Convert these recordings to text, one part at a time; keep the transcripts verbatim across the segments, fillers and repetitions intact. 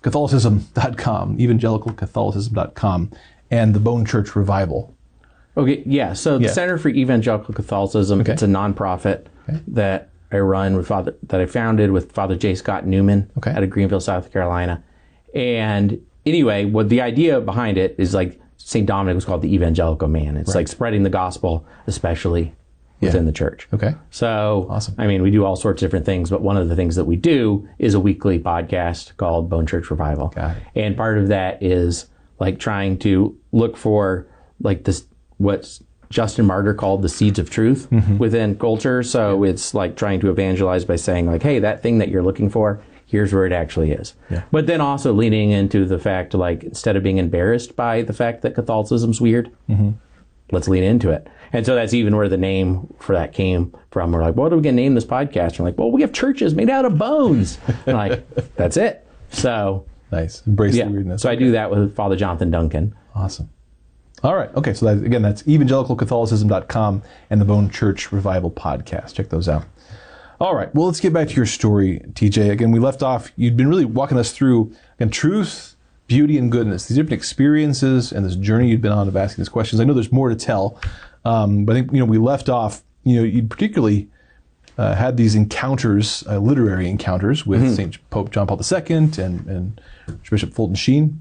Catholicism dot com, evangelical catholicism dot com, and the Bone Church Revival. Okay, yeah. So the Yeah. Center for Evangelical Catholicism, Okay. it's a nonprofit Okay. that I run with Father, that I founded with Father J. Scott Newman Okay. out of Greenville, South Carolina. And anyway, what the idea behind it is like Saint Dominic was called the evangelical man. It's Right. like spreading the gospel, especially within Yeah. the church. Okay. So, Awesome. I mean, we do all sorts of different things, but one of the things that we do is a weekly podcast called Bone Church Revival. Got it. And part of that is like trying to look for like this, what Justin Martyr called the seeds of truth Mm-hmm. within culture. So it's like trying to evangelize by saying like, hey, that thing that you're looking for, here's where it actually is. Yeah. But then also leaning into the fact, like, instead of being embarrassed by the fact that Catholicism's weird, Mm-hmm. let's lean into it. And so that's even where the name for that came from. We're like, what are we going to name this podcast? We're like, well, we have churches made out of bones. And like, that's it. So, Nice. Embrace yeah. the weirdness. So I do that with Father Jonathan Duncan. Awesome. All right. Okay. So that, again, that's evangelical catholicism dot com and the Bone Church Revival podcast. Check those out. All right. Well, let's get back to your story, T J. Again, we left off, you'd been really walking us through again, truth, beauty, and goodness, these different experiences and this journey you'd been on of asking these questions. I know there's more to tell, um, but I think, you know, we left off, you know, you particularly uh, had these encounters, uh, literary encounters with Mm-hmm. Saint Pope John Paul the Second and, and Bishop Fulton Sheen.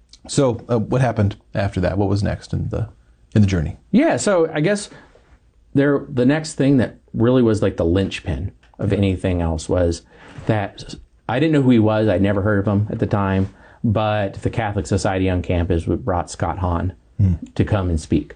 So uh, what happened after that? What was next in the in the journey? Yeah. So I guess there, the next thing that really was like the linchpin of anything else was that I didn't know who he was. I'd never heard of him at the time, but the Catholic Society on campus brought Scott Hahn mm. to come and speak.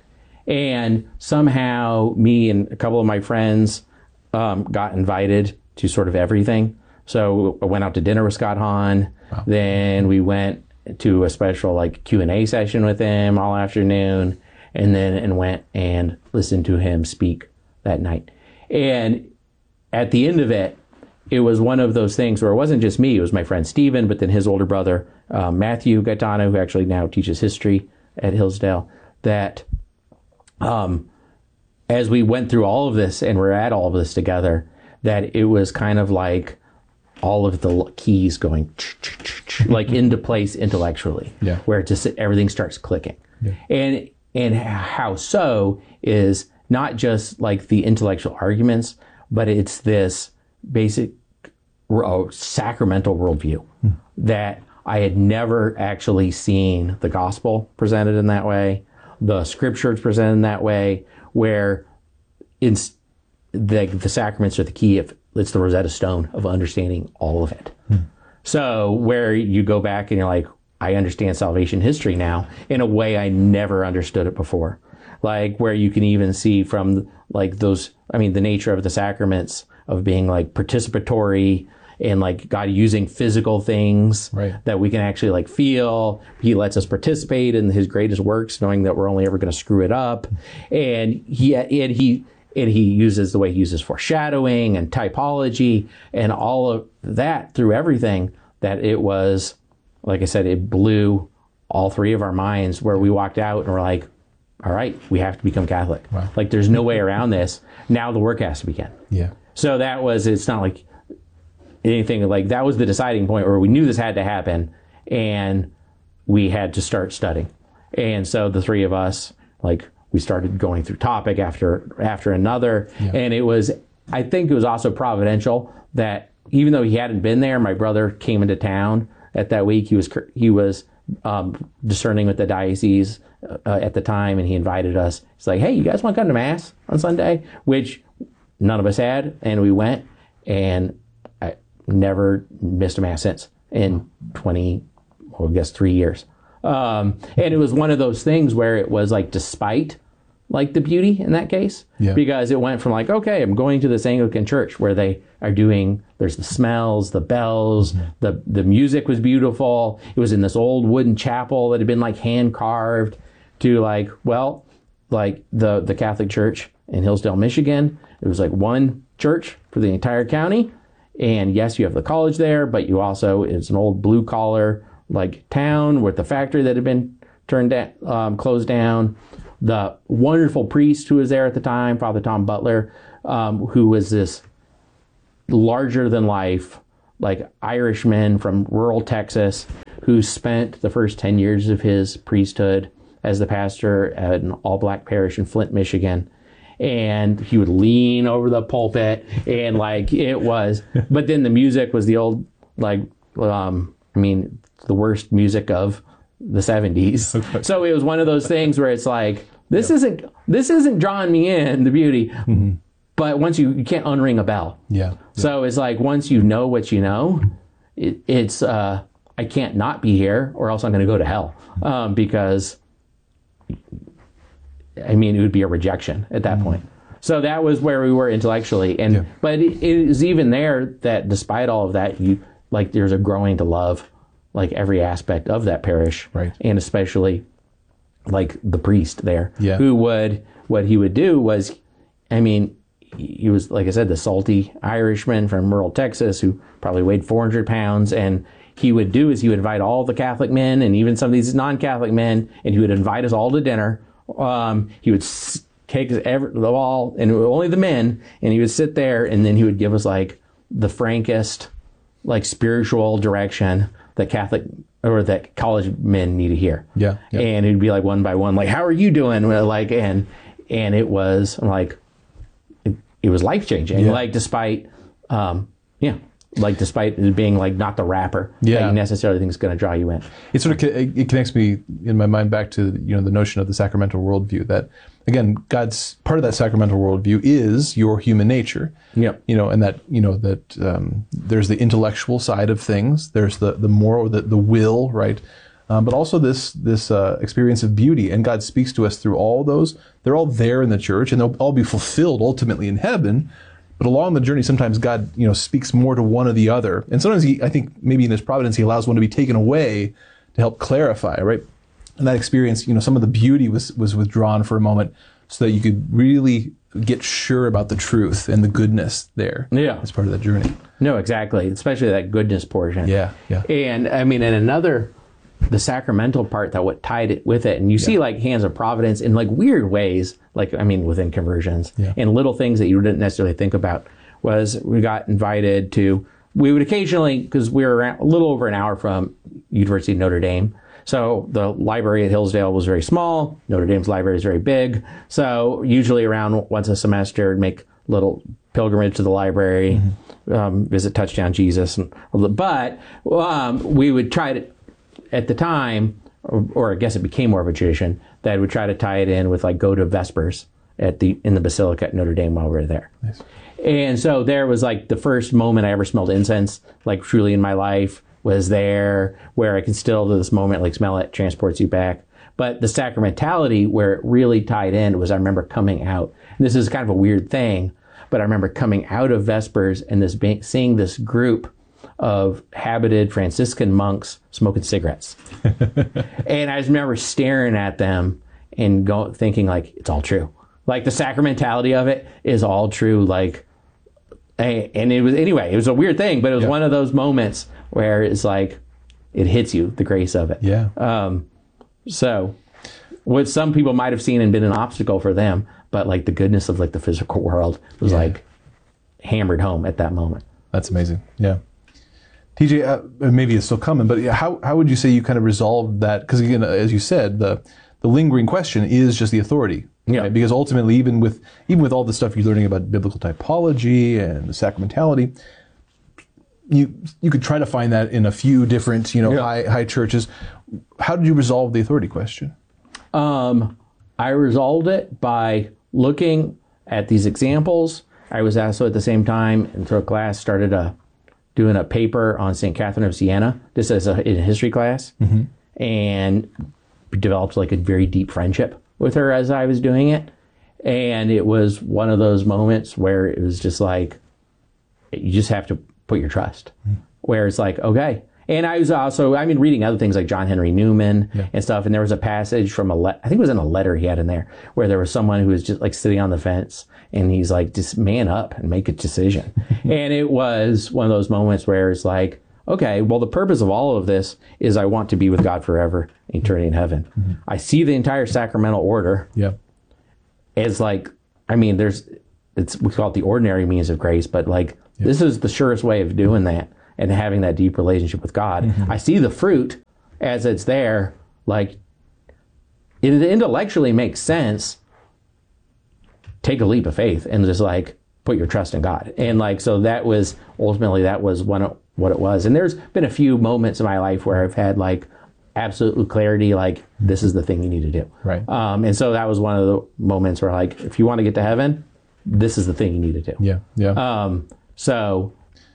And somehow me and a couple of my friends um, got invited to sort of everything. So I went out to dinner with Scott Hahn. Wow. Then we went to a special like Q and A session with him all afternoon, and then and went and listened to him speak that night. And at the end of it, it was one of those things where it wasn't just me, it was my friend Stephen, but then his older brother, uh, Matthew Gaetano, who actually now teaches history at Hillsdale, that um, as we went through all of this and we're at all of this together, that it was kind of like all of the keys going like into place intellectually, yeah. where it just everything starts clicking. Yeah. And and how so is not just like the intellectual arguments, but it's this basic uh, sacramental worldview hmm. that I had never actually seen the gospel presented in that way, the scriptures presented in that way, where in the, the sacraments are the key. If it's the Rosetta Stone of understanding all of it. Hmm. So where you go back and you're like, I understand salvation history now in a way I never understood it before. Like where you can even see from like those, I mean, the nature of the sacraments of being like participatory and like God using physical things right. that we can actually like feel. He lets us participate in his greatest works, knowing that we're only ever going to screw it up. And he, and he, and he uses the way he uses foreshadowing and typology and all of that through everything, that it was, like I said, it blew all three of our minds, where we walked out and we're like, all right, we have to become Catholic. Wow. Like there's no way around this. Now the work has to begin. Yeah. So that was, it's not like anything, like that was the deciding point where we knew this had to happen and we had to start studying. And so the three of us, like, we started going through topic after after another. Yeah. And it was, I think it was also providential that even though he hadn't been there, my brother came into town at that week. He was he was um, discerning with the diocese uh, at the time, and he invited us. He's like, hey, you guys want to come to Mass on Sunday? Which none of us had, and we went, and I never missed a Mass since in twenty, well, I guess three years. Um, and it was one of those things where it was like, despite like the beauty in that case, yeah. because it went from like, okay, I'm going to this Anglican church where they are doing, there's the smells, the bells, mm-hmm. the, the music was beautiful. It was in this old wooden chapel that had been like hand carved, to like, well, like the, the Catholic Church in Hillsdale, Michigan. It was like one church for the entire county. And yes, you have the college there, but you also, it's an old blue collar like town with the factory that had been turned down, um, closed down. The wonderful priest who was there at the time, Father Tom Butler, um, who was this larger than life, like Irishman from rural Texas, who spent the first ten years of his priesthood as the pastor at an all-black parish in Flint, Michigan. And he would lean over the pulpit and like it was, but then the music was the old, like, um, I mean, the worst music of the seventies. Okay. So it was one of those things where it's like, this yeah. isn't, this isn't drawing me in, the beauty, mm-hmm. but once you, you can't unring a bell. Yeah. yeah. So it's like, once you know what you know, it, it's, uh, I can't not be here or else I'm going to go to hell. Um, because I mean, it would be a rejection at that mm. point. So that was where we were intellectually. And, yeah. but it, it is even there that despite all of that, you, like, there's a growing to love, like, every aspect of that parish. Right. And especially, like, the priest there, yeah. who would, what he would do was, I mean, he was, like I said, the salty Irishman from rural Texas who probably weighed four hundred pounds. And he would do is he would invite all the Catholic men and even some of these non-Catholic men, and he would invite us all to dinner. Um, he would s- take every, the all, and only the men, and he would sit there, and then he would give us like the frankest, like spiritual direction that Catholic or that college men need to hear. Yeah, yeah. And it'd be like one by one, like, how are you doing? Like, and and it was like it, it was life changing. Yeah. Like despite, um, yeah. Like despite it being like not the rapper yeah. that you necessarily think is going to draw you in. It sort of it connects me in my mind back to, you know, the notion of the sacramental worldview. That again, God's part of that sacramental worldview is your human nature. Yep. You know, and that you know that um, there's the intellectual side of things. There's the the moral, the the will, right? Um, but also this this uh, experience of beauty, and God speaks to us through all those. They're all there in the church, and they'll all be fulfilled ultimately in heaven. But along the journey, sometimes God, you know, speaks more to one or the other. And sometimes he, I think maybe in his providence, he allows one to be taken away to help clarify, right? And that experience, you know, some of the beauty was, was withdrawn for a moment so that you could really get sure about the truth and the goodness there. Yeah. As part of that journey. No, exactly. Especially that goodness portion. Yeah, yeah. And I mean, and another, the sacramental part that what tied it with it. And you yeah. see like hands of providence in like weird ways, like, I mean, within conversions yeah. and little things that you didn't necessarily think about was we got invited to, we would occasionally, because we were around, a little over an hour from University of Notre Dame. So the library at Hillsdale was very small. Notre Dame's library is very big. So usually around once a semester, make little pilgrimage to the library, mm-hmm. um, visit Touchdown Jesus. And, but um, we would try to, at the time, or, or I guess it became more of a tradition, that would try to tie it in with like go to Vespers at the in the Basilica at Notre Dame while we were there. Nice. And so there was like the first moment I ever smelled incense, like truly in my life, was there, where I can still to this moment like smell it, transports you back. But the sacramentality where it really tied in was I remember coming out. And this is kind of a weird thing, but I remember coming out of Vespers and this being, seeing this group of habited Franciscan monks smoking cigarettes. And I just remember staring at them and go, thinking like, it's all true. Like the sacramentality of it is all true. Like, and it was, anyway, it was a weird thing, but it was yeah. one of those moments where it's like, it hits you, the grace of it. Yeah. Um, so what some people might have seen and been an obstacle for them, but like the goodness of like the physical world was yeah. like hammered home at that moment. That's amazing. Yeah. T J, uh, maybe it's still coming, but how how would you say you kind of resolved that? Because again, as you said, the the lingering question is just the authority. Yeah. Right? Because ultimately, even with even with all the stuff you're learning about biblical typology and the sacramentality, you you could try to find that in a few different, you know, yeah. high high churches. How did you resolve the authority question? Um, I resolved it by looking at these examples. I was also at the same time in through a class started a doing a paper on Saint Catherine of Siena, just as a, in a history class, mm-hmm. and developed like a very deep friendship with her as I was doing it. And it was one of those moments where it was just like, you just have to put your trust, mm-hmm. where it's like, okay. And I was also, I mean, reading other things like John Henry Newman yeah. and stuff. And there was a passage from a, le- I think it was in a letter he had in there, where there was someone who was just like sitting on the fence and he's like, just man up and make a decision. And it was one of those moments where it's like, okay, well, the purpose of all of this is I want to be with God forever, eternity in heaven. Mm-hmm. I see the entire sacramental order yeah. as like, I mean, there's, it's, we call it the ordinary means of grace, but like, yeah. this is the surest way of doing that and having that deep relationship with God. Mm-hmm. I see the fruit as it's there, like it intellectually makes sense. Take a leap of faith and just like put your trust in God. And like, so that was ultimately, that was one of what it was. And there's been a few moments in my life where I've had like absolute clarity, like this is the thing you need to do. Right. Um, and so that was one of the moments where like, if you want to get to heaven, this is the thing you need to do. Yeah. Yeah. Um, so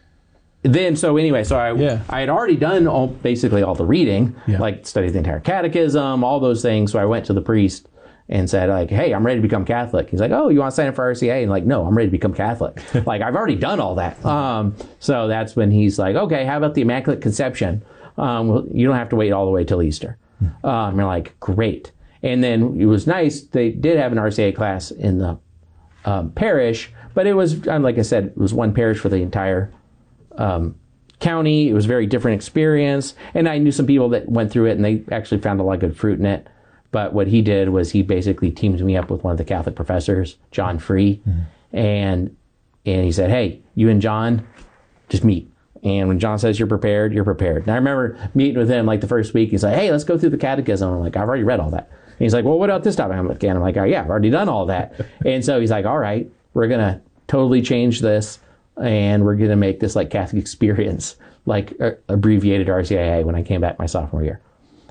then, so anyway, so I, Yeah. I had already done all, basically all the reading, Yeah. like studied the entire catechism, all those things. So I went to the priest and said like, hey, I'm ready to become Catholic. He's like, oh, you want to sign up for R C A? And like, no, I'm ready to become Catholic. Like, I've already done all that. Um, so that's when he's like, okay, how about the Immaculate Conception? Um, well, you don't have to wait all the way till Easter. Um, you're like, great. And then it was nice. They did have an R C A class in the um, parish, but it was, like I said, it was one parish for the entire um, county. It was a very different experience. And I knew some people that went through it and they actually found a lot of good fruit in it. But what he did was he basically teamed me up with one of the Catholic professors, John Free, mm-hmm. and and he said, hey, you and John, just meet. And when John says you're prepared, you're prepared. And I remember meeting with him like the first week. He's like, hey, let's go through the catechism. I'm like, I've already read all that. And he's like, well, what about this topic? I'm like, and I'm like, oh, yeah, I've already done all that. And so he's like, all right, we're going to totally change this. And we're going to make this like Catholic experience, like uh, abbreviated R C A A when I came back my sophomore year.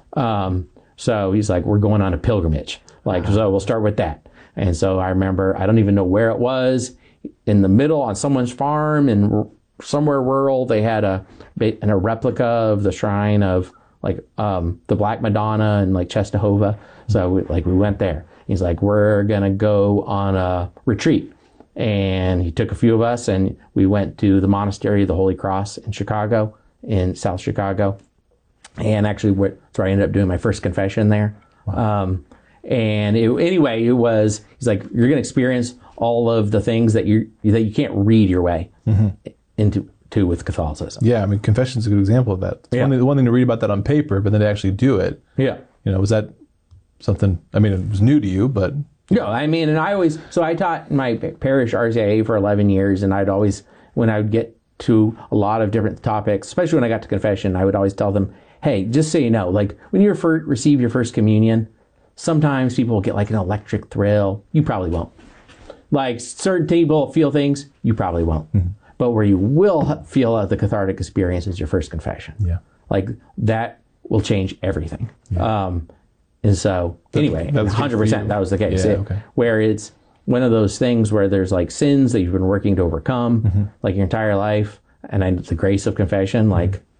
Um, So he's like, we're going on a pilgrimage. Like, uh-huh. So we'll start with that. And so I remember, I don't even know where it was, in the middle on someone's farm and r- somewhere rural, they had a, a replica of the shrine of like um, the Black Madonna and like Czestochowa. So we, like we went there. He's like, we're going to go on a retreat. And he took a few of us and we went to the Monastery of the Holy Cross in Chicago, in South Chicago. And actually, so I ended up doing my first confession there. Wow. Um, and it, anyway, it was, he's like, you're going to experience all of the things that you that you can't read your way mm-hmm. into to with Catholicism. Yeah, I mean, confession's a good example of that. It's yeah. one, thing, one thing to read about that on paper, but then to actually do it. Yeah. You know, was that something, I mean, it was new to you, but... No, I mean, and I always, so I taught in my parish R C A A for eleven years, and I'd always, when I would get to a lot of different topics, especially when I got to confession, I would always tell them, hey, just so you know, like when you refer, receive your first communion, sometimes people will get like an electric thrill. You probably won't. Like certain people feel things, you probably won't. Mm-hmm. But where you will feel the cathartic experience is your first confession. Yeah. Like that will change everything. Yeah. Um, and so anyway, one hundred percent that was the case. Yeah, it, okay. Where it's one of those things where there's like sins that you've been working to overcome mm-hmm. like your entire life. And I, the grace of confession, like, mm-hmm.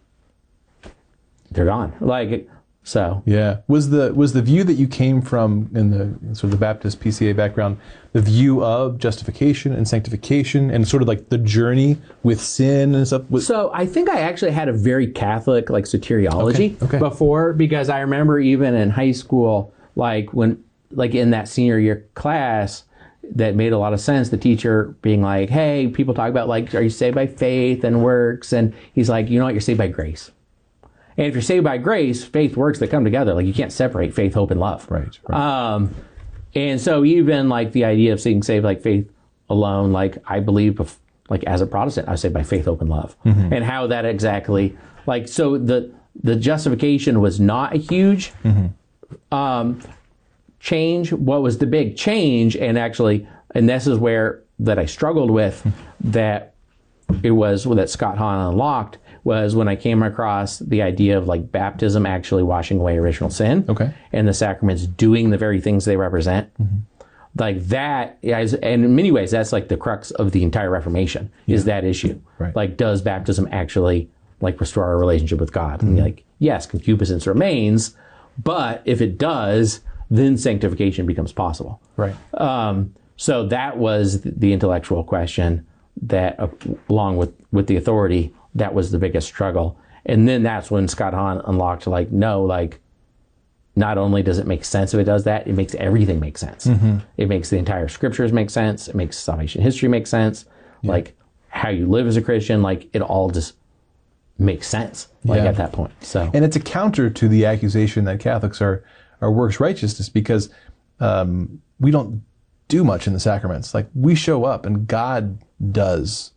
they're gone. Like, so. Yeah. Was the was the view that you came from in the sort of the Baptist P C A background, the view of justification and sanctification and sort of like the journey with sin and stuff? Was... So I think I actually had a very Catholic like soteriology okay. Okay. before, because I remember even in high school, like when, like in that senior year class, that made a lot of sense. The teacher being like, hey, people talk about like, are you saved by faith and works? And he's like, you know what, you're saved by grace. And if you're saved by grace, faith, works, that come together. Like you can't separate faith, hope, and love. Right. right. Um, and so even like the idea of being saved like faith alone, like I believe, like as a Protestant, I was saved by faith, hope, and love. Mm-hmm. And how that exactly, like, so the the justification was not a huge mm-hmm. um, change. What was the big change? And actually, and this is where that I struggled with, that it was that Scott Hahn unlocked, was when I came across the idea of like baptism actually washing away original sin, okay, and the sacraments doing the very things they represent. Mm-hmm. Like that, is, and in many ways, that's like the crux of the entire Reformation, yeah. is that issue. Right. Like, does baptism actually like restore our relationship with God? Mm-hmm. And like, yes, concupiscence remains, but if it does, then sanctification becomes possible. Right. Um, so that was the intellectual question that, uh, along with, with the authority, that was the biggest struggle. And then that's when Scott Hahn unlocked, like, no, like, not only does it make sense if it does that, it makes everything make sense. Mm-hmm. It makes the entire scriptures make sense. It makes salvation history make sense. Yeah. Like, how you live as a Christian, like, it all just makes sense, like, yeah. at that point. So, and it's a counter to the accusation that Catholics are, are works righteousness, because um, we don't do much in the sacraments. Like, we show up and God does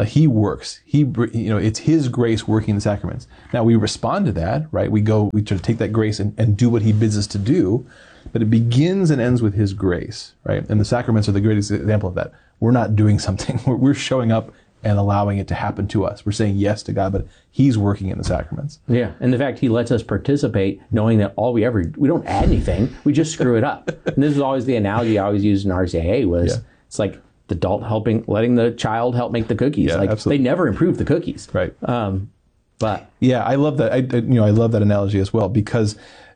Uh, he works. He, br- you know, it's His grace working the sacraments. Now we respond to that, right? We go, we try to take that grace and, and do what He bids us to do, but it begins and ends with His grace, right? And the sacraments are the greatest example of that. We're not doing something. We're, we're showing up and allowing it to happen to us. We're saying yes to God, but He's working in the sacraments. Yeah, and the fact He lets us participate, knowing that all we ever, we don't add anything, we just screw it up. And this is always the analogy I always used in R C I A was, Yeah. it's like the adult helping, letting the child help make the cookies. Yeah, like absolutely. they never improve the cookies. Right. Um, but Yeah, I love that. I, I- you know, I love that analogy as well because,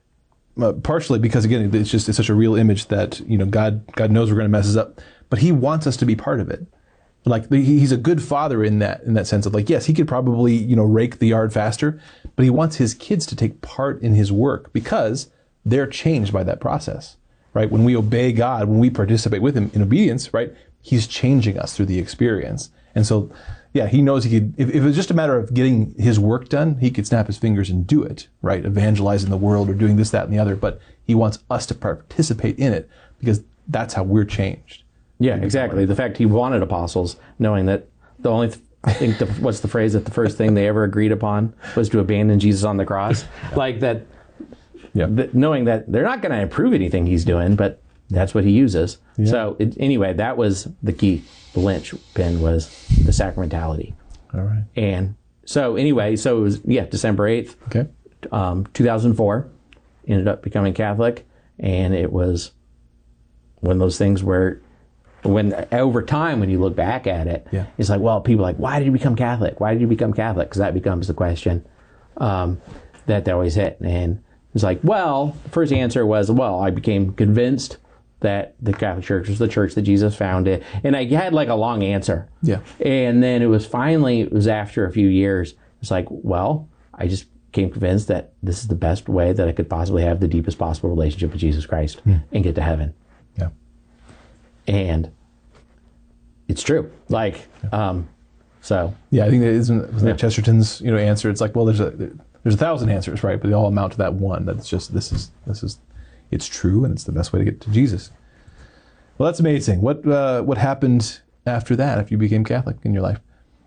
uh, partially because again, it's just it's such a real image that you know God God knows we're going to mess this up, but He wants us to be part of it. Like the, He's a good father in that in that sense of like yes, He could probably you know rake the yard faster, but He wants His kids to take part in His work because they're changed by that process, right? When we obey God, when we participate with Him in obedience, right? He's changing us through the experience, and so. Yeah, He knows He could, if, if it was just a matter of getting His work done, He could snap His fingers and do it, right? Evangelizing the world or doing this, that, and the other. But He wants us to participate in it because that's how we're changed. yeah, exactly. The fact He wanted apostles, knowing that the only, th- I think, the, what's the phrase that the first thing they ever agreed upon was to abandon Jesus on the cross. Like that, Yeah. th- knowing that they're not going to improve anything He's doing, but that's what He uses. Yeah. So it, anyway, that was the key. The linchpin was the sacramentality. All right. And so anyway, so it was, yeah, December eighth, Okay. um, two thousand four, ended up becoming Catholic. And it was one of those things where when over time, when you look back at it, Yeah. it's like, well, people are like, why did you become Catholic? Why did you become Catholic? Because that becomes the question um, that they always hit. And it's like, well, the first answer was, well, I became convinced that the Catholic Church was the church that Jesus founded. And I had like a long answer. Yeah. And then it was finally, it was after a few years, it's like, well, I just became convinced that this is the best way that I could possibly have the deepest possible relationship with Jesus Christ and get to heaven. Yeah. And it's true. Like, um, so. Yeah, I think that isn't, isn't that Chesterton's you know answer. It's like, well, there's a there's a thousand answers, right? But they all amount to that one. That's just this is this is it's true, and it's the best way to get to Jesus. Well, that's amazing. What uh, what happened after that? After you became Catholic in your life?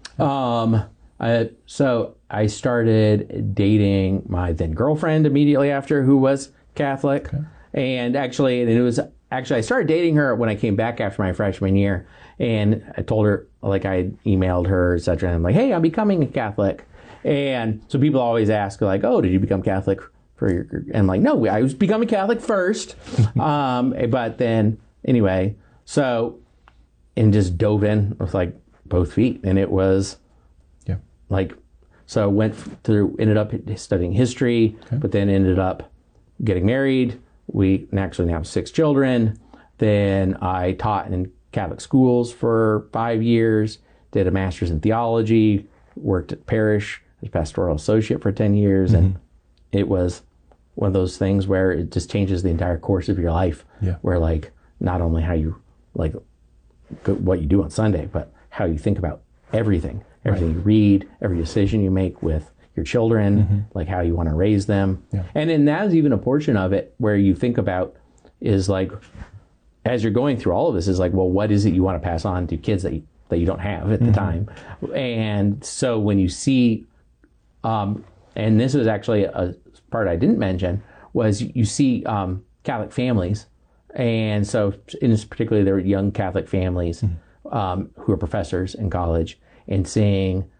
Um, I, so I started dating my then girlfriend immediately after, who was Catholic. Okay. And actually, and it was actually, I started dating her when I came back after my freshman year. And I told her, like, I emailed her, et cetera. And I'm like, hey, I'm becoming a Catholic. And so people always ask, like, oh, did you become Catholic for your, and I'm like, no, I was becoming Catholic first. um, but then, anyway, so, and just dove in with like both feet. And it was Yeah. like, so went through, ended up studying history, but then ended up getting married. We actually now have six children. Then I taught in Catholic schools for five years, did a master's in theology, worked at parish as pastoral associate for ten years. Mm-hmm. And it was one of those things where it just changes the entire course of your life. Yeah. Where like, not only how you, like what you do on Sunday, but how you think about everything, everything right. you read, every decision you make with your children, mm-hmm. like how you want to raise them. Yeah. And then that's even a portion of it where you think about is like, as you're going through all of this is like, well, what is it you want to pass on to kids that you, that you don't have at mm-hmm. the time? And so when you see, um, and this is actually a part I didn't mention, was you see um, Catholic families. And so in this particularly, there were young Catholic families mm-hmm. um, who are professors in college and seeing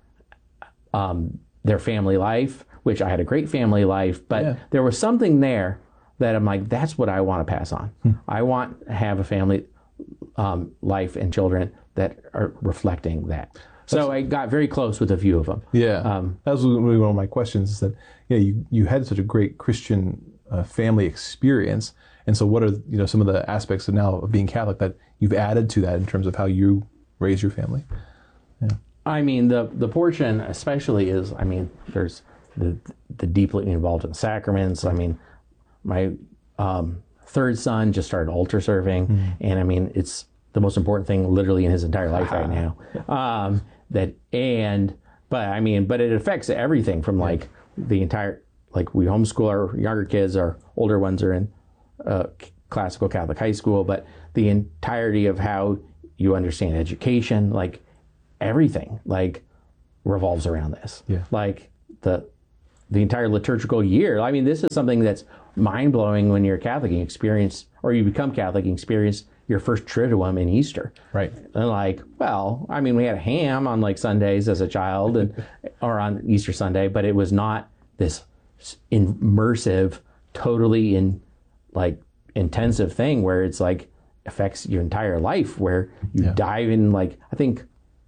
um, their family life, which I had a great family life, but yeah. there was something there that I'm like, that's what I want to pass on. Hmm. I want to have a family um, life and children that are reflecting that. So that's, I got very close with a few of them. Yeah, um, that was really one of my questions. Is that yeah, you you had such a great Christian uh, family experience, and so what are you know some of the aspects of now of being Catholic that you've added to that in terms of how you raise your family? Yeah. I mean, the the portion especially is, I mean, there's the the deeply involved in sacraments. I mean, my um, third son just started altar serving, mm-hmm. and I mean, it's the most important thing literally in his entire life right now. Um, that and but I mean, but it affects everything from like yeah. the entire like we homeschool our younger kids, our older ones are in uh, classical Catholic high school, but the entirety of how you understand education, like everything like revolves around this. Yeah. Like the the entire liturgical year. I mean, this is something that's mind blowing when you're Catholic and you experience, or you become Catholic and experience your first Triduum in Easter. Right. And like, well, I mean, we had a ham on like Sundays as a child, and or on Easter Sunday, but it was not this immersive, totally in like intensive thing where it's like affects your entire life, where you Yeah. dive in. Like, I think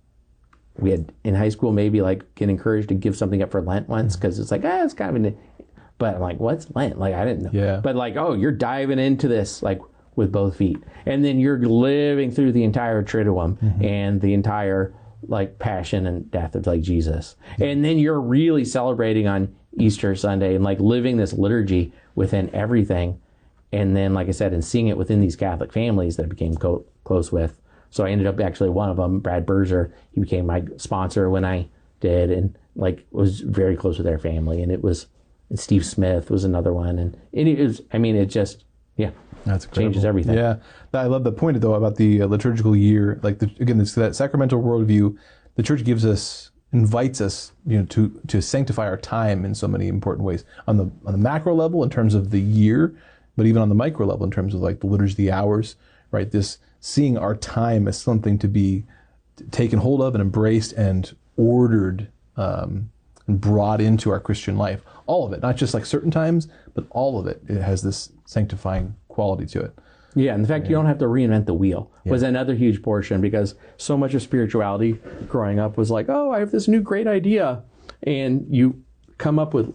we had in high school maybe like get encouraged to give something up for Lent once because it's like, ah, it's kind of an, but I'm like, what's Lent? Like, I didn't know. Yeah. But like, oh, you're diving into this like with both feet, and then you're living through the entire Triduum mm-hmm. and the entire like passion and death of like Jesus, mm-hmm. and then you're really celebrating on Easter Sunday and like living this liturgy within everything, and then like I said, and seeing it within these Catholic families that I became co- close with. So I ended up actually one of them, Brad Berzer. He became my sponsor when I did, and like was very close with their family. And it was, and Steve Smith was another one, and it was. I mean, it just yeah, that's incredible. Changes everything. Yeah, I love the point though about the uh, liturgical year. Like the, again, this that sacramental worldview. The Church gives us, invites us, you know, to to sanctify our time in so many important ways on the on the macro level in terms of the year, but even on the micro level in terms of like the liturgy, the hours. Right, this seeing our time as something to be taken hold of and embraced and ordered um, and brought into our Christian life. All of it, not just like certain times, but all of it. It has this sanctifying quality to it. Yeah, and the fact yeah. you don't have to reinvent the wheel yeah. was another huge portion, because so much of spirituality growing up was like, oh, I have this new great idea. And you come up with,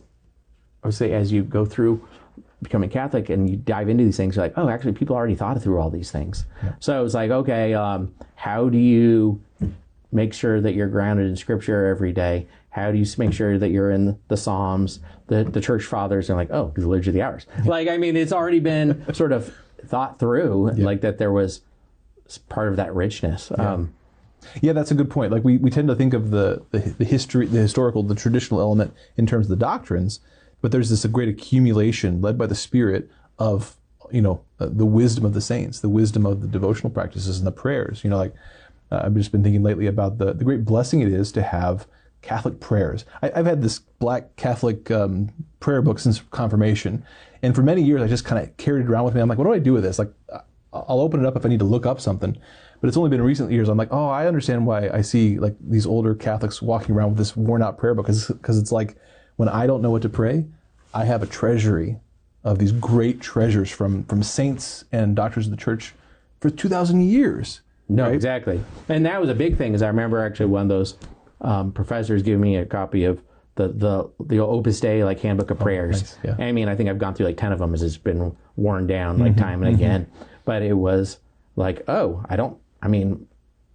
I would say, as you go through becoming Catholic and you dive into these things, you're like, oh, actually, people already thought through all these things. Yeah. So it was like, okay, um, how do you make sure that you're grounded in Scripture every day? How do you make sure that you're in the Psalms? The the Church Fathers are like, oh, the Liturgy of the Hours. Yeah. Like, I mean, it's already been sort of thought through, yeah. like that there was part of that richness. Yeah. Um, yeah, that's a good point. Like we, we tend to think of the, the the history, the historical, the traditional element in terms of the doctrines. But there's this a great accumulation led by the Spirit of, you know, uh, the wisdom of the saints, the wisdom of the devotional practices and the prayers. You know, like uh, I've just been thinking lately about the, the great blessing it is to have Catholic prayers. I, I've had this black Catholic um, prayer book since confirmation. And for many years, I just kind of carried it around with me. I'm like, what do I do with this? Like, I'll open it up if I need to look up something. But it's only been in recent years I'm like, oh, I understand why I see like these older Catholics walking around with this worn out prayer book. Because it's like, when I don't know what to pray, I have a treasury of these great treasures from, from saints and doctors of the Church for two thousand years. No, right? Exactly. And that was a big thing, is I remember actually one of those um, professors giving me a copy of the the the Opus Dei, like Handbook of Prayers. Oh, nice. Yeah. I mean, I think I've gone through like ten of them as it's been worn down like mm-hmm, time and mm-hmm. again. But it was like, oh, I don't, I mean,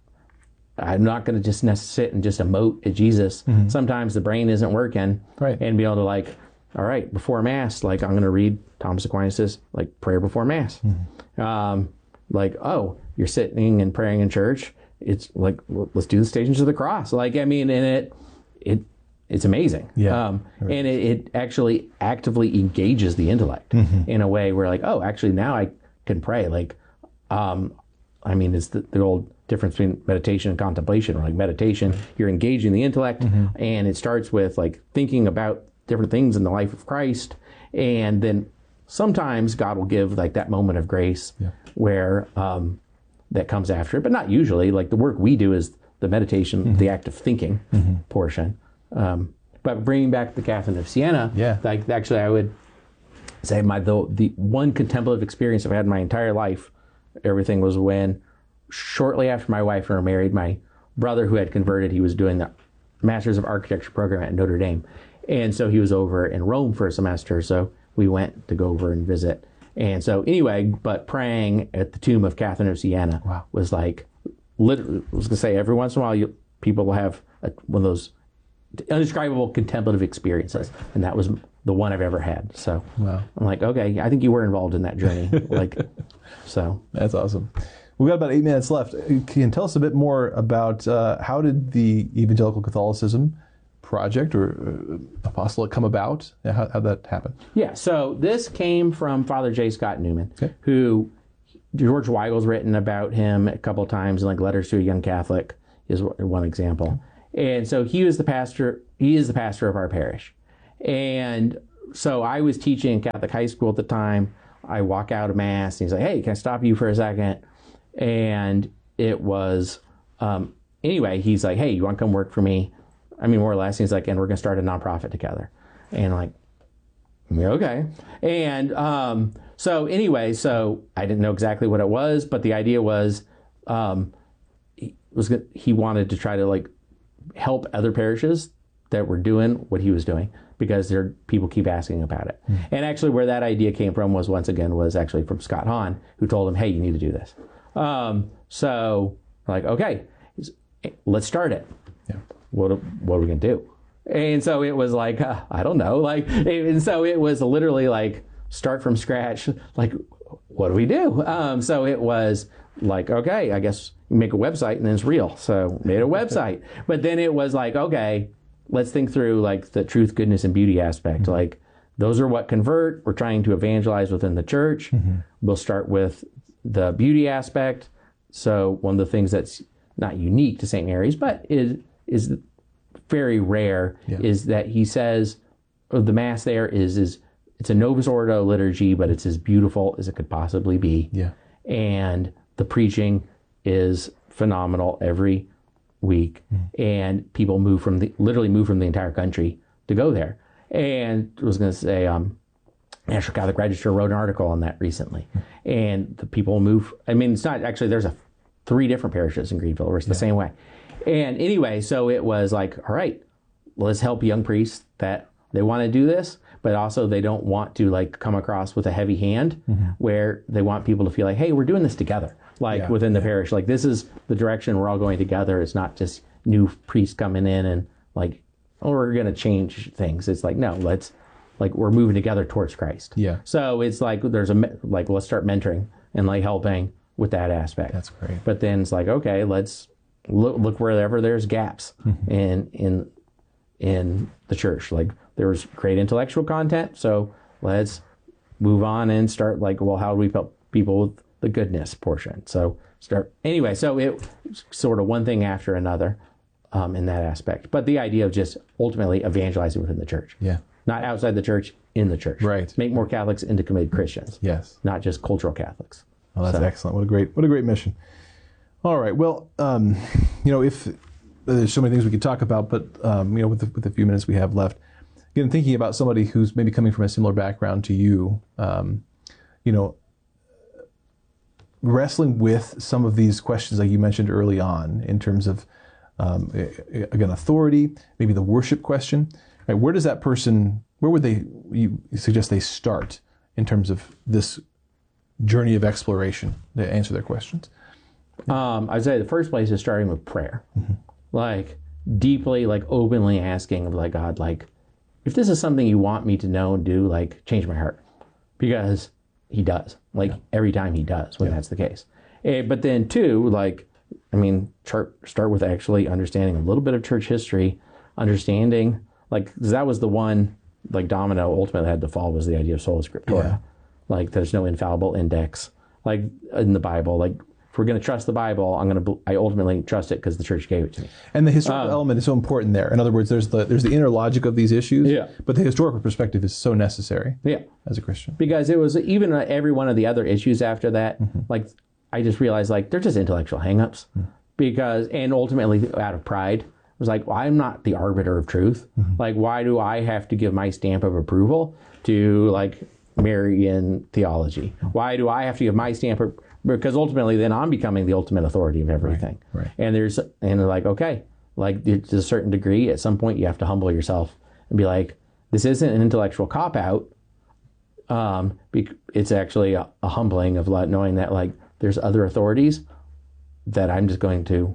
I'm not going to just sit and just emote at Jesus. Mm-hmm. Sometimes the brain isn't working. Right. And be able to like, all right, before Mass, like I'm going to read Thomas Aquinas' like prayer before Mass. Mm-hmm. Um, like, oh, you're sitting and praying in church. It's like, well, let's do the Stations of the Cross. Like, I mean, and it, it, it's amazing. Yeah. Um, right. And it, it actually actively engages the intellect mm-hmm. in a way where like, oh, actually now I can pray. Like, um, I mean, it's the, the old difference between meditation and contemplation. Or like meditation, you're engaging the intellect, mm-hmm. and it starts with like thinking about different things in the life of Christ, and then sometimes God will give like that moment of grace yeah. where um, that comes after it, but not usually. Like the work we do is the meditation, mm-hmm. the act of thinking mm-hmm. portion. Um, but bringing back the Catherine of Siena, yeah. like actually I would say my the, the one contemplative experience I've had in my entire life, everything was when shortly after my wife and I were married, my brother who had converted, he was doing the Masters of Architecture program at Notre Dame. And so he was over in Rome for a semester, so we went to go over and visit. And so anyway, but praying at the tomb of Catherine of Siena wow. was like, literally, I was going to say, every once in a while, you, people will have a, one of those indescribable contemplative experiences. Right. And that was the one I've ever had. So wow. I'm like, okay, I think you were involved in that journey. Like, so. That's awesome. We've got about eight minutes left. Can you tell us a bit more about uh, how did the Evangelical Catholicism project or uh, apostolate come about? How how'd that happen? Yeah, so this came from Father J. Scott Newman, okay. who George Weigel's written about him a couple of times in like Letters to a Young Catholic. is one example. And so he was the pastor, he is the pastor of our parish. And so I was teaching in Catholic high school at the time. I walk out of Mass and he's like, hey, can I stop you for a second? And it was, um, anyway, he's like, hey, you want to come work for me? I mean, more or less, he's like, and we're going to start a nonprofit together. And like, okay. And um, so anyway, so I didn't know exactly what it was, but the idea was, um, he was gonna, he wanted to try to like help other parishes that were doing what he was doing, because there people keep asking about it. Mm. And actually, where that idea came from was once again was actually from Scott Hahn, who told him, "Hey, you need to do this." Um, so like, okay, let's start it. Yeah. What what are we gonna do? And so it was like, uh, I don't know, like, and so it was literally like start from scratch. Like, what do we do? Um, so it was like, okay, I guess you make a website and then it's real. So made a website, but then it was like, okay, let's think through like the truth, goodness, and beauty aspect. Mm-hmm. Like those are what convert. We're trying to evangelize within the church. Mm-hmm. We'll start with the beauty aspect. So one of the things that's not unique to Saint Mary's, but is is very rare, yeah. is that he says oh, the Mass there is is it's a Novus Ordo liturgy, but it's as beautiful as it could possibly be. Yeah. And the preaching is phenomenal every week, mm. and people move from the literally move from the entire country to go there. And I was going to say, um, National Catholic Register wrote an article on that recently, mm. and the people move. I mean, it's not actually. There's a three different parishes in Greenville where it's the yeah. same way. And anyway, so it was like, all right, let's help young priests that they want to do this, but also they don't want to like come across with a heavy hand, mm-hmm. where they want people to feel like, hey, we're doing this together, like yeah, within the yeah. parish. Like this is the direction we're all going together. It's not just new priests coming in and like, oh, we're going to change things. It's like, no, let's like, we're moving together towards Christ. Yeah. So it's like, there's a, like, let's start mentoring and like helping with that aspect. That's great. But then it's like, okay, let's look, look wherever there's gaps mm-hmm. in, in, in the church. Like there's great intellectual content. So let's move on and start like, well, how do we help people with the goodness portion? So start anyway. So it sort of one thing after another, um, in that aspect, but the idea of just ultimately evangelizing within the church, yeah, not outside the church, in the church, right? Make more Catholics into committed Christians. Yes. Not just cultural Catholics. Oh, that's so. excellent. What a great, what a great mission. All right. Well, um, you know, if uh, there's so many things we could talk about, but um, you know, with the, with the few minutes we have left, again, thinking about somebody who's maybe coming from a similar background to you, um, you know, wrestling with some of these questions like you mentioned early on in terms of, um, again, authority, maybe the worship question, right? Where does that person, where would they, you suggest they start in terms of this journey of exploration to answer their questions? Um, I'd say the first place is starting with prayer. Mm-hmm. Like deeply, like openly asking of like, God, like, if this is something you want me to know and do, like change my heart, because he does, like yeah. every time he does when yeah. that's the case. Uh, but then two, like, I mean, start, start with actually understanding a little bit of church history, understanding like, 'cause that was the one like domino ultimately had to fall, was the idea of sola scriptura. Yeah. Like there's no infallible index like in the Bible. Like if we're going to trust the Bible, I'm going to, I ultimately trust it because the church gave it to me. And the historical um, element is so important there. In other words, there's the there's the inner logic of these issues, yeah. but the historical perspective is so necessary yeah. as a Christian. Because it was even uh, every one of the other issues after that, mm-hmm. like I just realized like they're just intellectual hangups mm-hmm. because, and ultimately out of pride, I was like, well, I'm not the arbiter of truth. Mm-hmm. Like, why do I have to give my stamp of approval to like Marian theology? Why do I have to give my stamp of, because ultimately then I'm becoming the ultimate authority of everything. Right, right. And there's, and they're like, okay, like to a certain degree, at some point you have to humble yourself and be like, this isn't an intellectual cop out. Um, it's actually a, a humbling of knowing that like there's other authorities that I'm just going to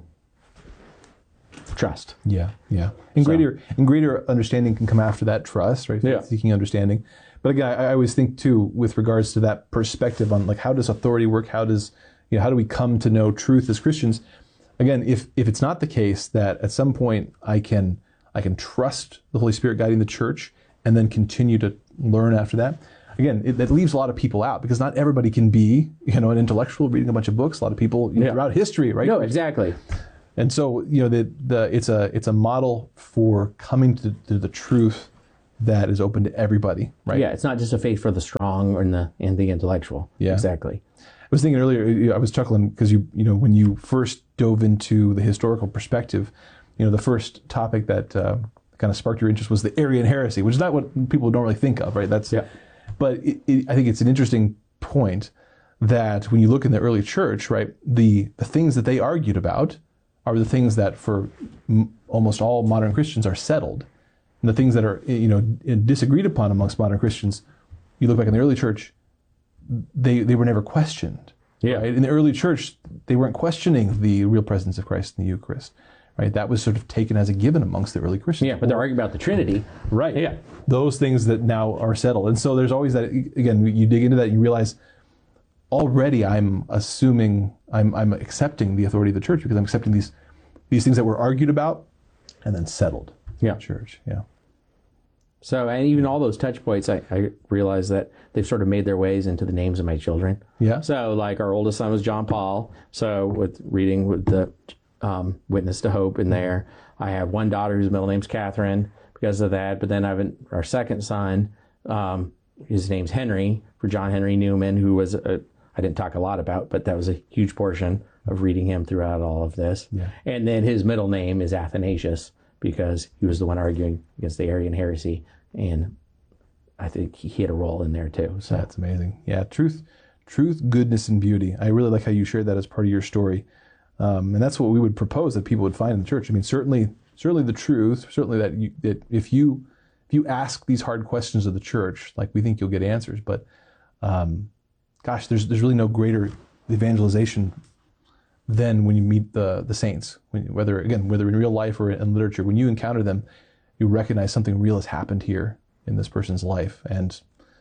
trust. Yeah, yeah. And so, greater and greater understanding can come after that trust, right? Yeah. Seeking understanding. But again, I, I always think too, with regards to that perspective on like how does authority work? How does, you know, how do we come to know truth as Christians? Again, if if it's not the case that at some point I can I can trust the Holy Spirit guiding the church and then continue to learn after that. Again, it, that leaves a lot of people out because not everybody can be, you know, an intellectual reading a bunch of books. A lot of people you know, yeah. throughout history, right? No, exactly. And so, you know, the, the it's a it's a model for coming to, to the truth that is open to everybody, right? Yeah, it's not just a faith for the strong and the and the intellectual. Yeah. Exactly. I was thinking earlier, I was chuckling because you you know when you first dove into the historical perspective, you know, the first topic that uh, kind of sparked your interest was the Arian heresy, which is not what people don't really think of, right? That's Yeah. But it, it, I think it's an interesting point that when you look in the early church, right, the the things that they argued about are the things that for m- almost all modern Christians are settled. And the things that are, you know, disagreed upon amongst modern Christians, you look back in the early church, they they were never questioned. Yeah. Right? In the early church, they weren't questioning the real presence of Christ in the Eucharist. Right? That was sort of taken as a given amongst the early Christians. Yeah, but they're arguing about the Trinity. Right. Yeah. Those things that now are settled. And so there's always that, again, you dig into that and you realize already I'm assuming, I'm I'm accepting the authority of the church because I'm accepting these these things that were argued about and then settled. Yeah. In the church. Yeah. So, and even all those touch points, I, I realize that they've sort of made their ways into the names of my children. Yeah. So, like our oldest son was John Paul. So, with reading with the um, Witness to Hope in there, I have one daughter whose middle name's Catherine because of that. But then I have an, our second son, um, his name's Henry, for John Henry Newman, who was a, I didn't talk a lot about, but that was a huge portion of reading him throughout all of this. Yeah. And then his middle name is Athanasius, because he was the one arguing against the Arian heresy, and I think he had a role in there too. So That's amazing. Yeah, truth, truth, goodness, and beauty. I really like how you shared that as part of your story, um, and that's what we would propose that people would find in the church. I mean, certainly, certainly the truth. Certainly that you, that if you if you ask these hard questions of the church, like we think you'll get answers. But um, gosh, there's there's really no greater evangelization than when you meet the the saints, when, whether again whether in real life or in literature. When you encounter them, you recognize something real has happened here in this person's life, and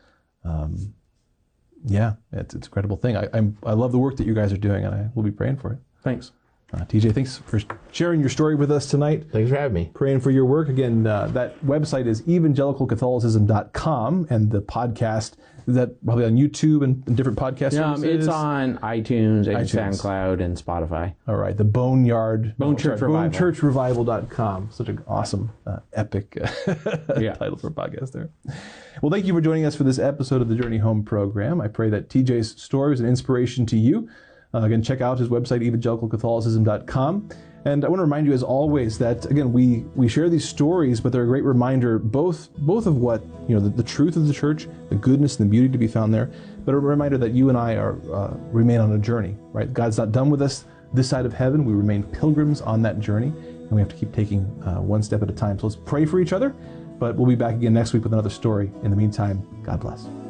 um, yeah, it's, it's an incredible thing. I I'm, I love the work that you guys are doing, and I will be praying for it. thanks. Uh, T J, thanks for sharing your story with us tonight. Thanks for having me. Praying for your work. Again, uh, that website is evangelical catholicism dot com, and the podcast, is that probably on YouTube and, and different podcast Um, services? it's on iTunes and iTunes. SoundCloud and Spotify. All right, the Boneyard. Bone oh, Church sorry, Revival. bone church revival dot com. Such an awesome, uh, epic uh, Yeah. title for a podcast there. Well, thank you for joining us for this episode of the Journey Home program. I pray that T J's story is an inspiration to you. Uh, again, check out his website, evangelical catholicism dot com. And I want to remind you, as always, that, again, we, we share these stories, but they're a great reminder both both of what, you know, the, the truth of the church, the goodness and the beauty to be found there, but a reminder that you and I are uh, remain on a journey, right? God's not done with us this side of heaven. We remain pilgrims on that journey, and we have to keep taking uh, one step at a time. So let's pray for each other, but we'll be back again next week with another story. In the meantime, God bless.